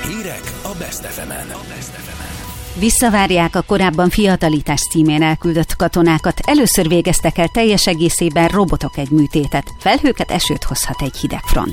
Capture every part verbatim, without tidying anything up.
Hírek a Best ef emen. Visszavárják a korábban Fiatalítás címén elküldött katonákat. Először végeztek el teljes egészében robotok egy műtétet. Felhőket, esőt hozhat egy hideg front.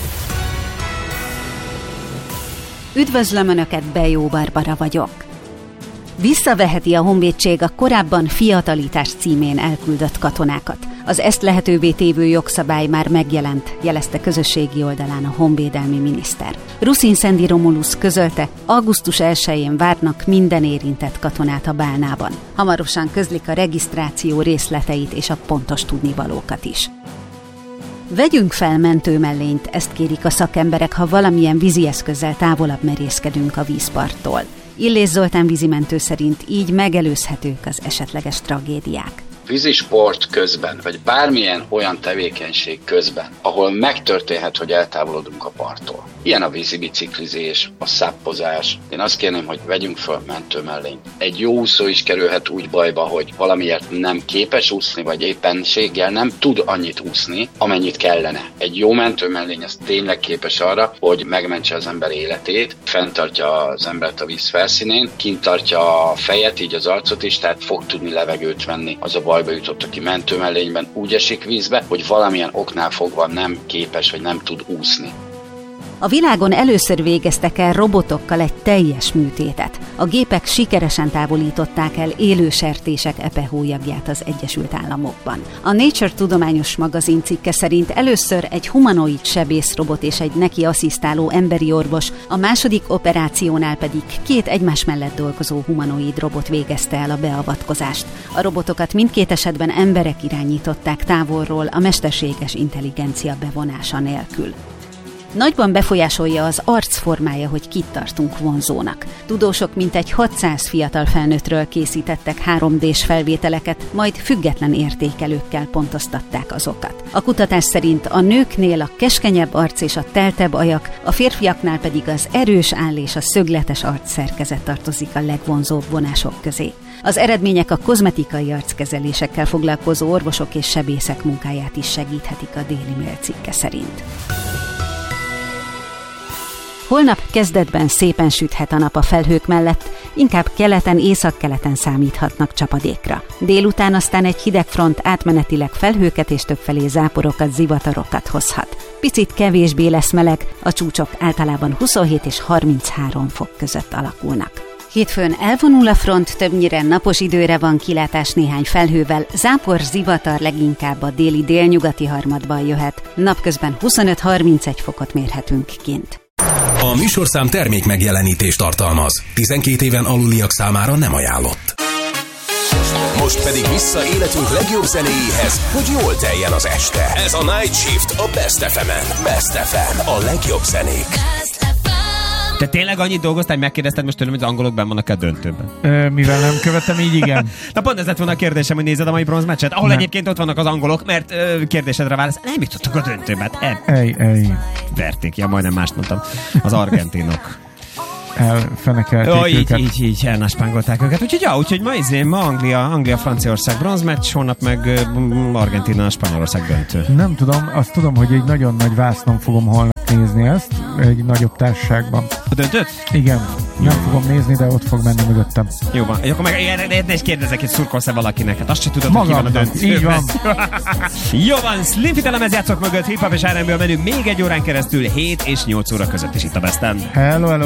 Üdvözlöm Önöket, Bejó Barbara vagyok. Visszaveheti a honvédség a korábban Fiatalítás címén elküldött katonákat. Az ezt lehetővé tévő jogszabály már megjelent, jelezte közösségi oldalán a honvédelmi miniszter. Ruszin Szendi Romulusz közölte, augusztus elsején várnak minden érintett katonát a Bálnában. Hamarosan közlik a regisztráció részleteit és a pontos tudnivalókat is. Vegyünk fel mentőmellényt, ezt kérik a szakemberek, ha valamilyen vízi eszközzel távolabb merészkedünk a vízparttól. Illés Zoltán vízimentő szerint így megelőzhetők az esetleges tragédiák. Vízisport közben, vagy bármilyen olyan tevékenység közben, ahol megtörténhet, hogy eltávolodunk a parttól. Ilyen a vízibiciklizés, a száppozás. Én azt kérném, hogy vegyünk föl mentőmellényt. Egy jó úszó is kerülhet úgy bajba, hogy valamiért nem képes úszni, vagy éppenséggel nem tud annyit úszni, amennyit kellene. Egy jó mentőmellény az tényleg képes arra, hogy megmentse az ember életét, fenntartja az embert a víz felszínén, kint tartja a fejet, így az arcot is, tehát fog tudni levegőt venni. Az a bajba jutott, aki mentőmellényben úgy esik vízbe, hogy valamilyen oknál fogva nem képes, vagy nem tud úszni. A világon először végeztek el robotokkal egy teljes műtétet. A gépek sikeresen távolították el élő sertések epehólyagját az Egyesült Államokban. A Nature tudományos magazin cikke szerint először egy humanoid sebészrobot és egy neki asszisztáló emberi orvos, a második operációnál pedig két egymás mellett dolgozó humanoid robot végezte el a beavatkozást. A robotokat mindkét esetben emberek irányították távolról a mesterséges intelligencia bevonása nélkül. Nagyban befolyásolja az arcformája, hogy kit tartunk vonzónak. Tudósok mintegy hatszáz fiatal felnőttről készítettek három dés felvételeket, majd független értékelőkkel pontoztatták azokat. A kutatás szerint a nőknél a keskenyebb arc és a teltebb ajak, a férfiaknál pedig az erős áll és a szögletes arcszerkezet tartozik a legvonzóbb vonások közé. Az eredmények a kozmetikai arckezelésekkel foglalkozó orvosok és sebészek munkáját is segíthetik, a Daily Mail cikke szerint. Holnap kezdetben szépen süthet a nap a felhők mellett, inkább keleten, északkeleten számíthatnak csapadékra. Délután aztán egy hideg front átmenetileg felhőket és többfelé záporokat, zivatarokat hozhat. Picit kevésbé lesz meleg, a csúcsok általában huszonhét és harminchárom fok között alakulnak. Hétfőn elvonul a front, többnyire napos időre van kilátás néhány felhővel, zápor, zivatar leginkább a déli délnyugati harmadban jöhet. Napközben huszonöt-harmincegy fokot mérhetünk kint. A műsorszám termék megjelenítést tartalmaz. tizenkét éven aluliak számára nem ajánlott. Most pedig vissza életünk legjobb zenéjéhez, hogy jól teljen az este. Ez a Night Shift a Best ef emen. Best ef em, a legjobb zenék. Te tényleg annyit dolgoztál, hogy megkérdezted most tőlem, hogy az angolok benn vannak a döntőben? Ö, mivel nem követem, így igen. Na pont ez lett volna a kérdésem, hogy nézed a mai bronzmeccset, ahol nem. Egyébként ott vannak az angolok, mert ö, kérdésedre válasz, nem jutottak a döntőben. Ej, ej. Verték, ja, majdnem mást mondtam. Az argentinok. Elfenekelték Jó, így, őket. így, így elnáspángolták őket. Úgyhogy, ja, úgyhogy ma izé, ma Anglia, Anglia, Franciaország bronzmeccs, holnap meg uh, Argentina, Spanyolország döntő. Nem tudom, azt tudom, hogy egy nagyon nagy vásznon fogom holnap nézni ezt, egy nagyobb társaságban. A döntőt? Igen, nem fogom nézni, de ott fog menni mögöttem. Jó van, akkor meg ne is kérdezek, hogy szurkolsz-e valakinek, hát azt se tudod, hogy ki van a döntő. Így van. Jó van, Slim Fit elemez játszok mögött, hip-hop és er end bé a menü még egy órán keresztül, hét és nyolc óra között is itt a Besten. Hello, hello.